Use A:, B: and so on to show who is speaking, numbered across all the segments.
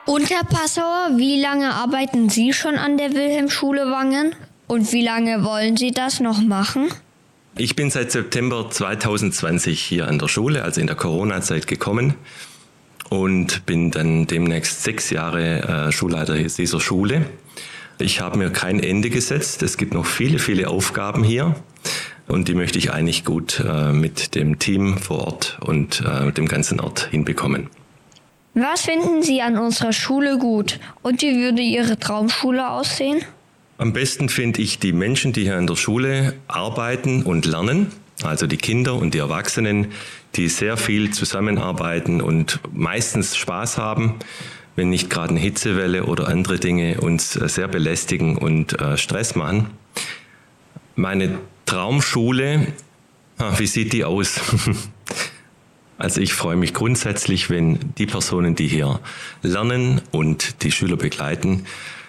A: Und Herr Passauer, wie lange arbeiten Sie schon an der Wilhelmschule Wangen? Und wie lange wollen Sie das noch machen?
B: Ich bin seit September 2020 hier an der Schule, also in der Corona-Zeit gekommen und bin dann demnächst 6 Jahre Schulleiter dieser Schule. Ich habe mir kein Ende gesetzt. Es gibt noch viele, viele Aufgaben hier und die möchte ich eigentlich gut mit dem Team vor Ort und dem ganzen Ort hinbekommen.
A: Was finden Sie an unserer Schule gut und wie würde Ihre Traumschule aussehen?
B: Am besten finde ich die Menschen, die hier an der Schule arbeiten und lernen, also die Kinder und die Erwachsenen, die sehr viel zusammenarbeiten und meistens Spaß haben, wenn nicht gerade eine Hitzewelle oder andere Dinge uns sehr belästigen und Stress machen. Meine Traumschule, wie sieht die aus? Also ich freue mich grundsätzlich, wenn die Personen, die hier lernen und die Schüler begleiten,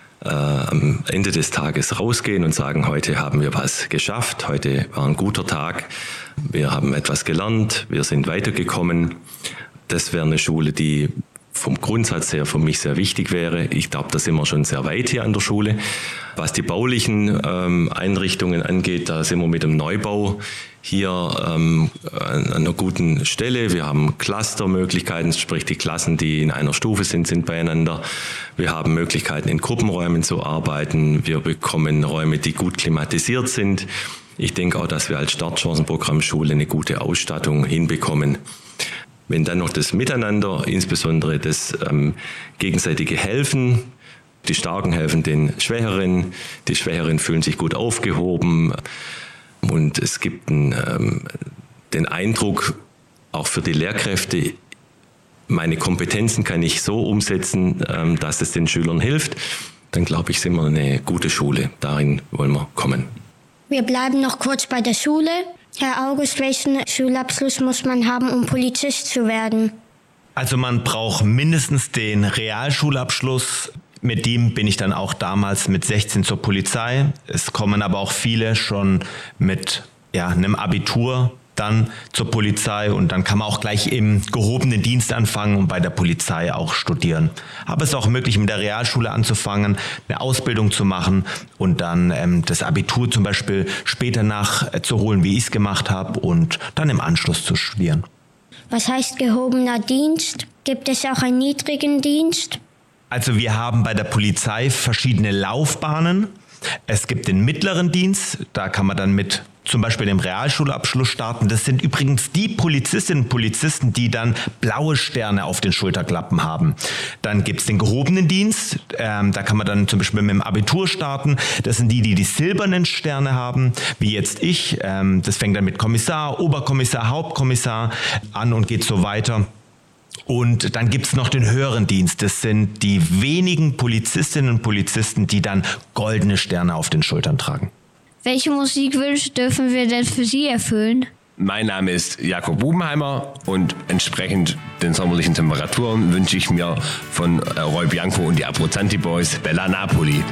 B: am Ende des Tages rausgehen und sagen, heute haben wir was geschafft, heute war ein guter Tag, wir haben etwas gelernt, wir sind weitergekommen. Das wäre eine Schule, die vom Grundsatz her für mich sehr wichtig wäre. Ich glaube, da sind wir schon sehr weit hier an der Schule. Was die baulichen Einrichtungen angeht, da sind wir mit dem Neubau hier an einer guten Stelle. Wir haben Clustermöglichkeiten, sprich die Klassen, die in einer Stufe sind beieinander. Wir haben Möglichkeiten, in Gruppenräumen zu arbeiten. Wir bekommen Räume, die gut klimatisiert sind. Ich denke auch, dass wir als Startchancenprogrammschule eine gute Ausstattung hinbekommen. Wenn dann noch das Miteinander, insbesondere das gegenseitige Helfen, die Starken helfen den Schwächeren, die Schwächeren fühlen sich gut aufgehoben und es gibt den Eindruck, auch für die Lehrkräfte, meine Kompetenzen kann ich so umsetzen, dass es den Schülern hilft, dann glaube ich, sind wir eine gute Schule. Darin wollen wir kommen.
C: Wir bleiben noch kurz bei der Schule. Herr August, welchen Schulabschluss muss man haben, um Polizist zu werden?
D: Also man braucht mindestens den Realschulabschluss. Mit dem bin ich dann auch damals mit 16 zur Polizei. Es kommen aber auch viele schon mit einem Abitur dann zur Polizei und dann kann man auch gleich im gehobenen Dienst anfangen und bei der Polizei auch studieren. Aber es ist auch möglich, mit der Realschule anzufangen, eine Ausbildung zu machen und dann das Abitur zum Beispiel später nachzuholen, wie ich es gemacht habe und dann im Anschluss zu studieren.
C: Was heißt gehobener Dienst? Gibt es auch einen niedrigen Dienst?
D: Also wir haben bei der Polizei verschiedene Laufbahnen. Es gibt den mittleren Dienst, da kann man dann mit zum Beispiel dem Realschulabschluss starten. Das sind übrigens die Polizistinnen und Polizisten, die dann blaue Sterne auf den Schulterklappen haben. Dann gibt es den gehobenen Dienst, da kann man dann zum Beispiel mit dem Abitur starten. Das sind die silbernen Sterne haben, wie jetzt ich. Das fängt dann mit Kommissar, Oberkommissar, Hauptkommissar an und geht so weiter. Und dann gibt es noch den höheren Dienst. Das sind die wenigen Polizistinnen und Polizisten, die dann goldene Sterne auf den Schultern tragen.
A: Welche Musikwünsche dürfen wir denn für Sie erfüllen?
E: Mein Name ist Jakob Bubenheimer und entsprechend den sommerlichen Temperaturen wünsche ich mir von Roy Bianco und die Abruzzanti Boys Bella Napoli.